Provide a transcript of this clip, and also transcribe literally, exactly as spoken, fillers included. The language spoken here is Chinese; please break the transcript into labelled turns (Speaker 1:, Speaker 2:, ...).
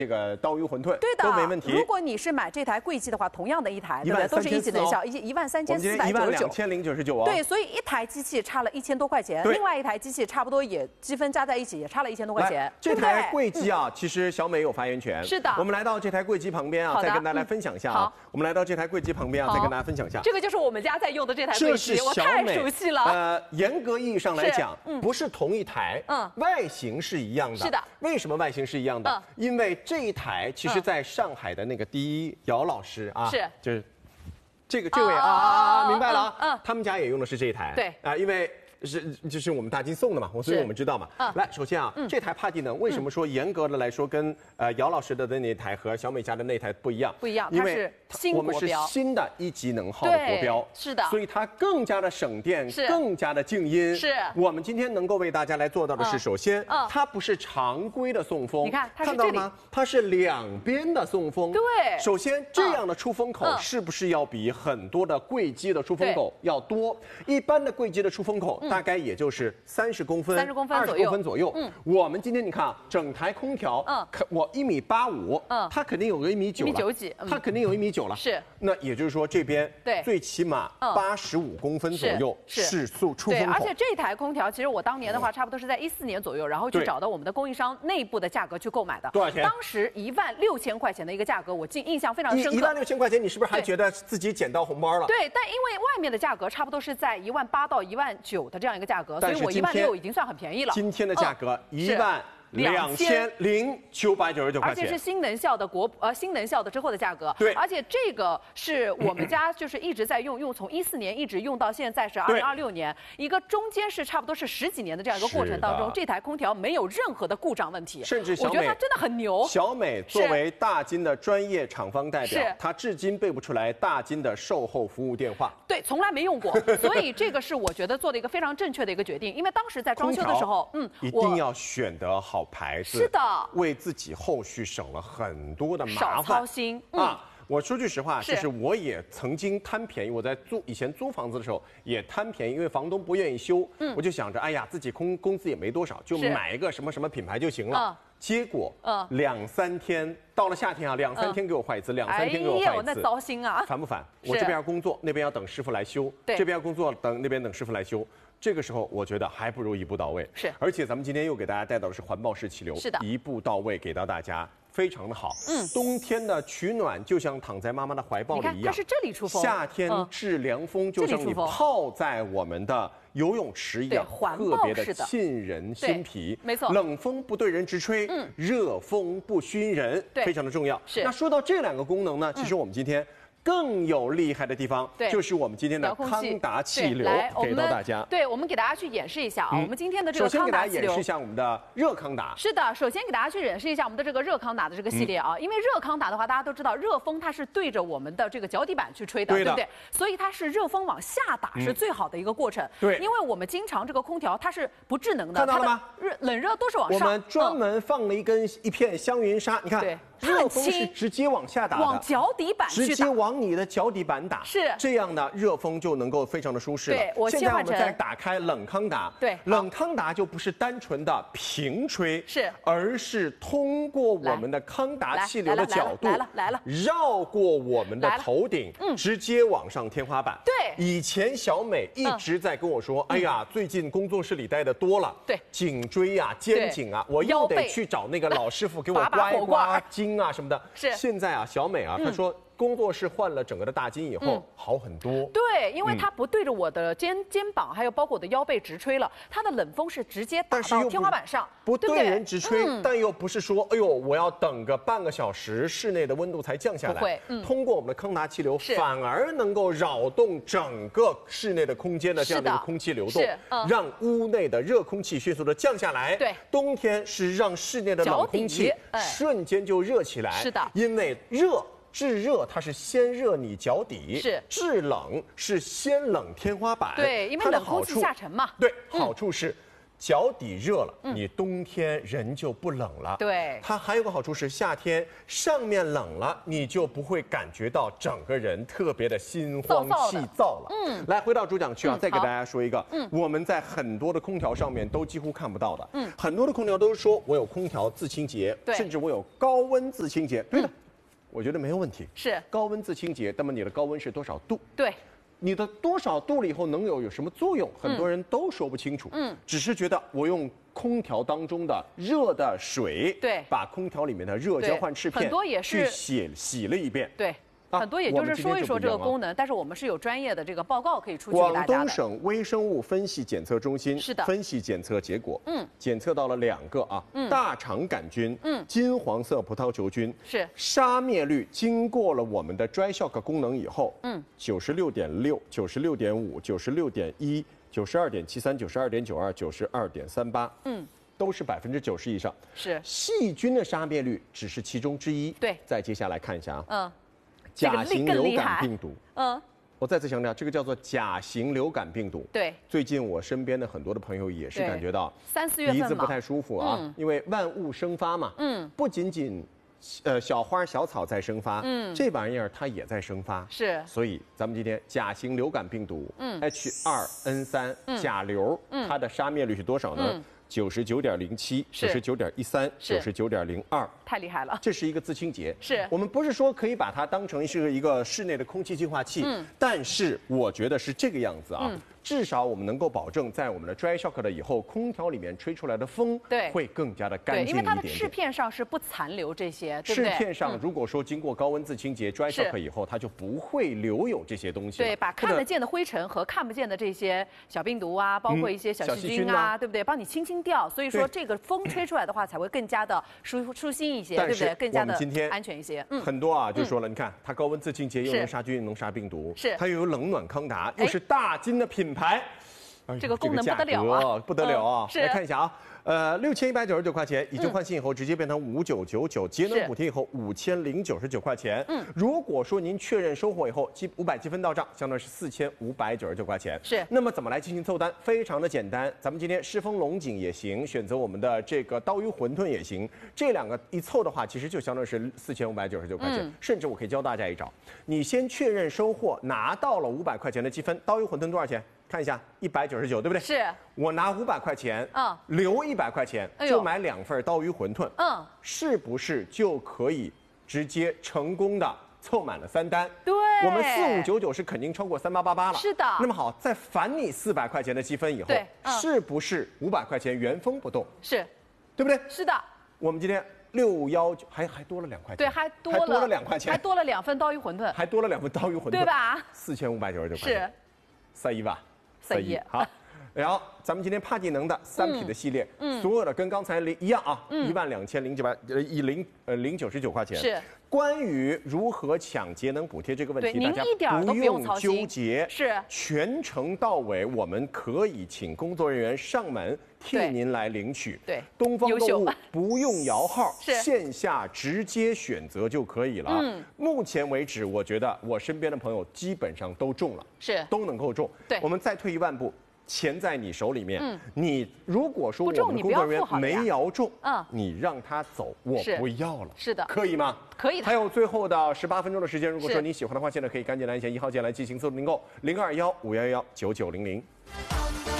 Speaker 1: 这个刀鱼馄饨，
Speaker 2: 对的，
Speaker 1: 都没问题。
Speaker 2: 如果你是买这台贵机的话，同样的一台，对不对？都是一级能效，一一万三千四百九十九，
Speaker 1: 一万两千零九十九啊。
Speaker 2: 对，所以一台机器差了一千多块钱，另外一台机器差不多也积分加在一起也差了一千多块钱。
Speaker 1: 这台贵机啊，其实小美有发言权。
Speaker 2: 是的，
Speaker 1: 我们来到这台贵机旁边啊，再跟大家来分享一下啊。我们来到这台贵机旁边啊，再跟大家分享一下。
Speaker 2: 这个就是我们家在用的这台贵机，我太熟悉了。
Speaker 1: 呃，严格意义上来讲，不是同一台，嗯，外形是一样的。
Speaker 2: 是的。
Speaker 1: 为什么外形是一样的？因为这一台其实在上海的那个第一姚老师啊，
Speaker 2: 是
Speaker 1: 就是这个这位啊啊，明白了啊，嗯，他们家也用的是这一台，
Speaker 2: 对
Speaker 1: 啊，因为。是，就是我们大金送的嘛，所以我们知道嘛。嗯、来，首先啊，嗯、这台帕蒂能为什么说严格的来说跟呃姚老师的那台和小美家的那台不一样？
Speaker 2: 不一样，
Speaker 1: 因为
Speaker 2: 是新
Speaker 1: 我们是新的一级能耗的国标，
Speaker 2: 是的，
Speaker 1: 所以它更加的省电，更加的静音。
Speaker 2: 是，
Speaker 1: 我们今天能够为大家来做到的是，首先，嗯、它不是常规的送风，
Speaker 2: 你看，它是
Speaker 1: 看到了吗？它是两边的送风。
Speaker 2: 对，
Speaker 1: 首先这样的出风口是不是要比很多的贵机的出风口要多？一般的贵机的出风口大概也就是。三十公分，
Speaker 2: 三十公分
Speaker 1: 二十公分左右。嗯，我们今天你看啊，整台空调，嗯，我一米八五，嗯，它肯定有个一米九了，
Speaker 2: 一米九几，
Speaker 1: 它肯定有一米九了。
Speaker 2: 是，
Speaker 1: 那也就是说这边
Speaker 2: 对，
Speaker 1: 最起码八十五公分左右是速出风口。
Speaker 2: 对，而且这台空调其实我当年的话，差不多是在一四年左右，然后去找到我们的供应商内部的价格去购买的。
Speaker 1: 多少钱？
Speaker 2: 当时一万六千块钱的一个价格，我记印象非常深刻。
Speaker 1: 一万六千块钱，你是不是还觉得自己捡到红包了？
Speaker 2: 对，但因为外面的价格差不多是在一万八到一万九的这样一个价格，所以我一万六已经算很便宜了。
Speaker 1: 今天的价格一万两千零九百九十九块钱，
Speaker 2: 而且是新能效的国呃新能效的之后的价格。
Speaker 1: 对，
Speaker 2: 而且这个是我们家就是一直在用，用从一四年一直用到现在是二零二六年，一个中间是差不多是十几年的这样一个过程当中，这台空调没有任何的故障问题，
Speaker 1: 甚至小美
Speaker 2: 我觉得它真的很牛。
Speaker 1: 小美作为大金的专业厂方代表，她至今背不出来大金的售后服务电话。
Speaker 2: 对，从来没用过，所以这个是我觉得做的一个非常正确的一个决定。因为当时在装修的时候，嗯，
Speaker 1: 一定要选得好牌子。
Speaker 2: 是的。
Speaker 1: 为自己后续省了很多的麻烦，
Speaker 2: 少操心、嗯、啊！
Speaker 1: 我说句实话，就是我也曾经贪便宜。我在租以前租房子的时候也贪便宜，因为房东不愿意修，嗯、我就想着，哎呀，自己工工资也没多少，就买一个什么什么品牌就行了。嗯、结果，嗯，两三天到了夏天啊，两三天给我坏一次，嗯、两三天给我坏一次，
Speaker 2: 哎呦，那糟心啊！
Speaker 1: 烦不烦？我这边要工作，那边要等师傅来修，这边要工作，等那边等师傅来修。这个时候，我觉得还不如一步到位。
Speaker 2: 是，
Speaker 1: 而且咱们今天又给大家带到的是环抱式气流，
Speaker 2: 是的，
Speaker 1: 一步到位给到大家，非常的好。嗯，冬天的取暖就像躺在妈妈的怀抱里一样，
Speaker 2: 它是这里出风；
Speaker 1: 夏天致凉风，就像你泡在我们的游泳池一样，特别的沁人心脾。
Speaker 2: 没错，
Speaker 1: 冷风不对人直吹，嗯，热风不熏人，非常的重要。
Speaker 2: 是。
Speaker 1: 那说到这两个功能呢，其实我们今天。更有厉害的地方，就是我们今天的康达气流给到大家。
Speaker 2: 对，我们给大家去演示一下啊，我们今天的这个康达气流。
Speaker 1: 首先给大家演示一下我们的热康达。
Speaker 2: 是的，首先给大家去演示一下我们的这个热康达的这个系列啊，因为热康达的话，大家都知道热风它是对着我们的这个脚底板去吹的，对不对？所以它是热风往下打是最好的一个过程。
Speaker 1: 对，
Speaker 2: 因为我们经常这个空调它是不智能的，
Speaker 1: 看到了吗？
Speaker 2: 热冷热都是往上。
Speaker 1: 我们专门放了一根一片香云纱，你看。热风是直接往下打的，
Speaker 2: 往脚底板去打，
Speaker 1: 直接往你的脚底板打，
Speaker 2: 是
Speaker 1: 这样的热风就能够非常的舒适了。
Speaker 2: 对，我
Speaker 1: 现在我们再打开冷康达，
Speaker 2: 对，
Speaker 1: 冷康达就不是单纯的平吹，
Speaker 2: 是，
Speaker 1: 而是通过我们的康达气流的角度，
Speaker 2: 来了来了，
Speaker 1: 绕过我们的头顶，嗯，直接往上天花板。
Speaker 2: 对，
Speaker 1: 以前小美一直在跟我说，哎呀，最近工作室里待的多了，
Speaker 2: 对，
Speaker 1: 颈椎啊、肩颈啊，我又得去找那个老师傅给我刮一刮筋啊什么的。
Speaker 2: 是。
Speaker 1: 现在啊，小美啊，她说工作室换了整个的大金以后，好很多。
Speaker 2: 对，因为它不对着我的肩肩膀，还有包括我的腰背直吹了，它的冷风是直接打到天花板上，
Speaker 1: 不对人直吹，但又不是说，哎呦，我要等个半个小时，室内的温度才降下来。
Speaker 2: 不会，
Speaker 1: 通过我们的康达气流，反而能够扰动整个室内的空间的这样的一个空气流动，让屋内的热空气迅速的降下来。
Speaker 2: 对，
Speaker 1: 冬天是让室内的冷空气瞬间就热起来。
Speaker 2: 是的，
Speaker 1: 因为热。制热它是先热你脚底，
Speaker 2: 是
Speaker 1: 制冷是先冷天花板。
Speaker 2: 对，因为冷空气下沉嘛。
Speaker 1: 对，好处是。 脚底热了，嗯、你冬天人就不冷了。
Speaker 2: 对，
Speaker 1: 它还有个好处是，夏天上面冷了，你就不会感觉到整个人特别的心慌气躁了。嗯，来回到主讲区啊，嗯、再给大家说一个，嗯，我们在很多的空调上面都几乎看不到的，嗯，很多的空调都说我有空调自清洁，
Speaker 2: 对，
Speaker 1: 甚至我有高温自清洁，对的，嗯、我觉得没有问题，
Speaker 2: 是
Speaker 1: 高温自清洁，那么你的高温是多少度？
Speaker 2: 对。
Speaker 1: 你的多少度了以后能有有什么作用？很多人都说不清楚。嗯，只是觉得我用空调当中的热的水，
Speaker 2: 对，
Speaker 1: 把空调里面的热交换翅片
Speaker 2: 很多也是
Speaker 1: 去洗洗了一遍。
Speaker 2: 对。很多也就是说一说这个功能，但是我们是有专业的这个报告可以出具给大家的。
Speaker 1: 广东省微生物分析检测中心
Speaker 2: 是的
Speaker 1: 分析检测结果，嗯，检测到了两个啊，嗯、大肠杆菌，嗯，金黄色葡萄球菌
Speaker 2: 是
Speaker 1: 杀灭率，经过了我们的 Dry Shock 功能以后，嗯，九十六点六、九十六点五、九十六点一、九十二点七三、九十二点九二、九十二点三八，嗯。都是百分之九十以上，
Speaker 2: 是
Speaker 1: 细菌的杀灭率只是其中之一。
Speaker 2: 对，
Speaker 1: 再接下来看一下啊，
Speaker 2: 嗯。
Speaker 1: 甲型流感病毒，
Speaker 2: 嗯，
Speaker 1: 我再次强调，这个叫做甲型流感病毒。
Speaker 2: 对，
Speaker 1: 最近我身边的很多的朋友也是感觉到
Speaker 2: 三四月份
Speaker 1: 鼻子不太舒服啊，嗯、因为万物生发嘛，嗯，不仅仅呃小花小草在生发，嗯，这玩意儿它也在生发，
Speaker 2: 是，
Speaker 1: 所以咱们今天甲型流感病毒，嗯 ，H 二 N 三甲流，嗯，它的杀灭率是多少呢？嗯九十九点零七，九十九点一三，九十九点零二，
Speaker 2: 太厉害了！
Speaker 1: 这是一个自清洁。
Speaker 2: 是
Speaker 1: 我们不是说可以把它当成是一个室内的空气净化器，嗯，但是我觉得是这个样子啊。嗯至少我们能够保证，在我们的 Dry Shock 了以后，空调里面吹出来的风
Speaker 2: 对
Speaker 1: 会更加的干净一点点。
Speaker 2: 因为它的翅片上是不残留这些，对不对？
Speaker 1: 翅片上如果说经过高温自清洁 Dry Shock 以后，它就不会留有这些东西。
Speaker 2: 对，把看得见的灰尘和看不见的这些小病毒啊，包括一些小细菌啊，对不对？帮你清清掉。所以说这个风吹出来的话，才会更加的舒舒心一些，对不对？更加的安全一些。
Speaker 1: 嗯，很多啊就说了，你看它高温自清洁又能杀菌又能杀病毒，
Speaker 2: 是
Speaker 1: 它又有冷暖康达，又是大金的品牌。
Speaker 2: 这个功能不得了啊，
Speaker 1: 不得了啊！
Speaker 2: 嗯、
Speaker 1: 来看一下啊，呃，六千一百九十九块钱，已经换新以后直接变成五九九九，节能补贴以后五千零九十九块钱。嗯，如果说您确认收货以后，积五百积分到账，相当于是四千五百九十九块钱。
Speaker 2: 是，
Speaker 1: 那么怎么来进行凑单？非常的简单，咱们今天狮峰龙井也行，选择我们的这个刀鱼馄饨也行，这两个一凑的话，其实就相当于是四千五百九十九块钱。嗯、甚至我可以教大家一招，你先确认收货，拿到了五百块钱的积分，刀鱼馄饨多少钱？看一下，一百九十九，对不对？
Speaker 2: 是。
Speaker 1: 我拿五百块钱，嗯，留一百块钱，就买两份刀鱼馄饨，嗯，是不是就可以直接成功的凑满了三单？
Speaker 2: 对，
Speaker 1: 我们四五九九是肯定超过三八八八了。
Speaker 2: 是的。
Speaker 1: 那么好，再返你四百块钱的积分以后，
Speaker 2: 对，
Speaker 1: 嗯、是不是五百块钱原封不动？
Speaker 2: 是，
Speaker 1: 对不对？
Speaker 2: 是的。
Speaker 1: 我们今天六幺九还还多了两块钱，
Speaker 2: 对，还多了，
Speaker 1: 还多了两块钱，
Speaker 2: 还多了两份刀鱼馄饨，
Speaker 1: 还多了两份刀鱼馄饨，
Speaker 2: 对吧？
Speaker 1: 四千五百九十九块钱，是，三一吧。
Speaker 2: 三一
Speaker 1: 好，然后咱们今天帕蒂能的三匹的系列，嗯，所有的跟刚才零一样啊，一万两千零九百呃一零呃零九十九块钱。
Speaker 2: 是。
Speaker 1: 关于如何抢节能补贴这个问题，
Speaker 2: 大
Speaker 1: 家不用纠结，
Speaker 2: 是
Speaker 1: 全程到尾，我们可以请工作人员上门替您来领取。
Speaker 2: 对，
Speaker 1: 东方购物不用摇号，线下直接选择就可以了。嗯，目前为止，我觉得我身边的朋友基本上都中了，
Speaker 2: 是
Speaker 1: 都能够中。
Speaker 2: 对，
Speaker 1: 我们再退一万步。钱在你手里面，嗯、你如果说我们的工作人员没摇中，嗯，你让他走，我不要了，
Speaker 2: 是的，
Speaker 1: 可以吗？
Speaker 2: 可以的。
Speaker 1: 还有最后的十八分钟的时间，如果说你喜欢的话，现在可以赶紧来一下一号键来进行自动订购，零二幺五幺幺九九零零。